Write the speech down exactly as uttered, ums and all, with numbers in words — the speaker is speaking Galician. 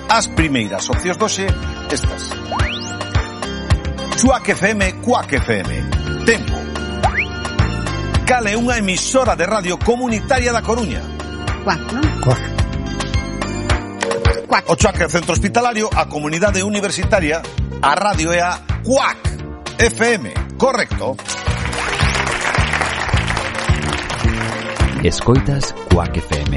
As primeiras opcións doxe, estas. Cuac F M, Cuac F M. Tempo. Cal é unha emisora de radio comunitaria da Coruña? Cuac, non? Cuac. Cuac. O Chuac é o centro hospitalario, a comunidade universitaria, a radio é a Cuac F M. Correcto. Escoitas Cuac F M.